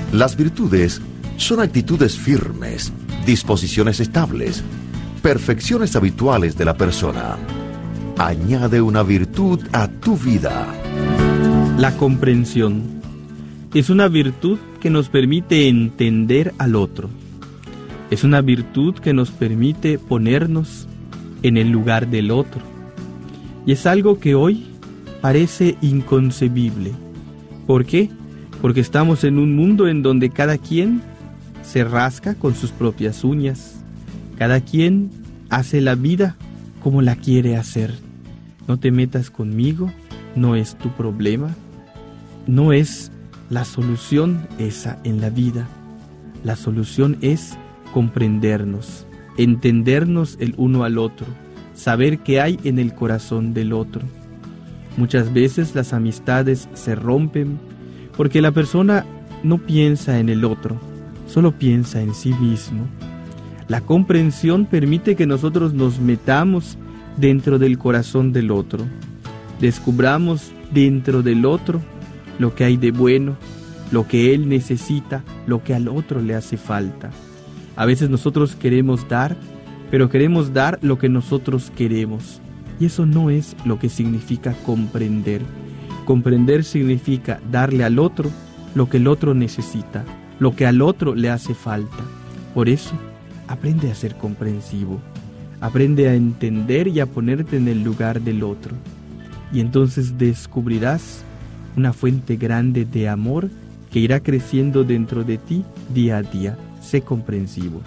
Las virtudes son actitudes firmes, disposiciones estables, perfecciones habituales de la persona. Añade una virtud a tu vida. La comprensión es una virtud que nos permite entender al otro. Es una virtud que nos permite ponernos en el lugar del otro. Y es algo que hoy parece inconcebible. ¿Por qué? Porque estamos en un mundo en donde cada quien se rasca con sus propias uñas. Cada quien hace la vida como la quiere hacer. No te metas conmigo, no es tu problema. No es la solución esa en la vida. La solución es comprendernos, entendernos el uno al otro, saber qué hay en el corazón del otro. Muchas veces las amistades se rompen porque la persona no piensa en el otro, solo piensa en sí mismo. La comprensión permite que nosotros nos metamos dentro del corazón del otro, descubramos dentro del otro lo que hay de bueno, lo que él necesita, lo que al otro le hace falta. A veces nosotros queremos dar, pero queremos dar lo que nosotros queremos. Y eso no es lo que significa comprender. Comprender significa darle al otro lo que el otro necesita, lo que al otro le hace falta. Por eso, aprende a ser comprensivo. Aprende a entender y a ponerte en el lugar del otro. Y entonces descubrirás una fuente grande de amor que irá creciendo dentro de ti día a día. Sé comprensivo.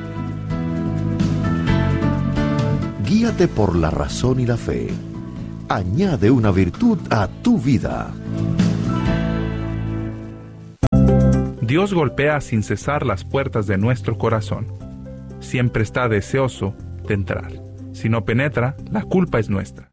Guíate por la razón y la fe. Añade una virtud a tu vida. Dios golpea sin cesar las puertas de nuestro corazón. Siempre está deseoso de entrar. Si no penetra, la culpa es nuestra.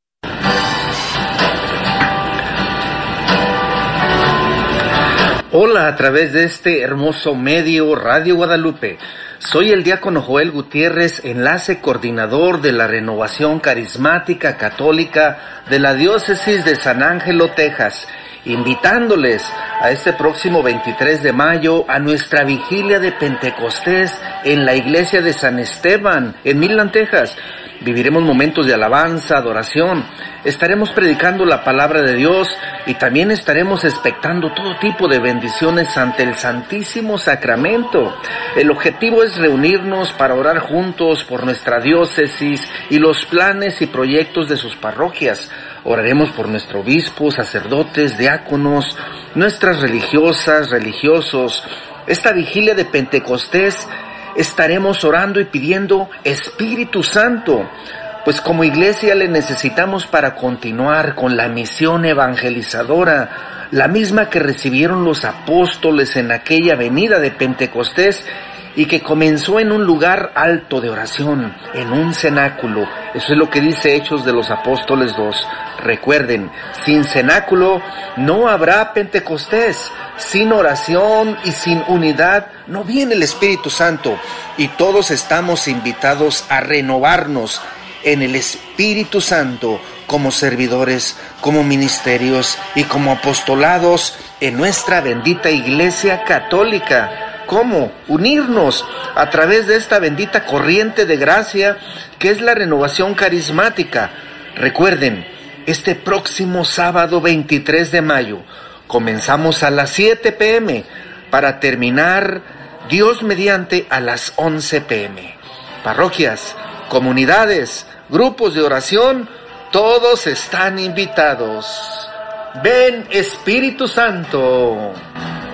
Hola, a través de este hermoso medio Radio Guadalupe. Soy el diácono Joel Gutiérrez, enlace coordinador de la Renovación Carismática Católica de la Diócesis de San Ángelo, Texas, invitándoles a este próximo 23 de mayo a nuestra vigilia de Pentecostés en la iglesia de San Esteban, en Midland, Texas. Viviremos momentos de alabanza, adoración, estaremos predicando la palabra de Dios y también estaremos expectando todo tipo de bendiciones ante el Santísimo Sacramento. El objetivo es reunirnos para orar juntos por nuestra diócesis y los planes y proyectos de sus parroquias. Oraremos por nuestro obispo, sacerdotes, diáconos, nuestras religiosas, religiosos. Esta vigilia de Pentecostés estaremos orando y pidiendo Espíritu Santo, pues como iglesia le necesitamos para continuar con la misión evangelizadora, la misma que recibieron los apóstoles en aquella venida de Pentecostés y que comenzó en un lugar alto de oración, en un cenáculo. Eso es lo que dice Hechos de los Apóstoles 2. Recuerden, sin cenáculo no habrá Pentecostés. Sin oración y sin unidad no viene el Espíritu Santo. Y todos estamos invitados a renovarnos en el Espíritu Santo como servidores, como ministerios y como apostolados en nuestra bendita Iglesia Católica. ¿Cómo? Unirnos a través de esta bendita corriente de gracia que es la renovación carismática. Recuerden, este próximo sábado 23 de mayo comenzamos a las 7 p.m. para terminar, Dios mediante, a las 11 p.m. Parroquias, comunidades, grupos de oración, todos están invitados. Ven, Espíritu Santo.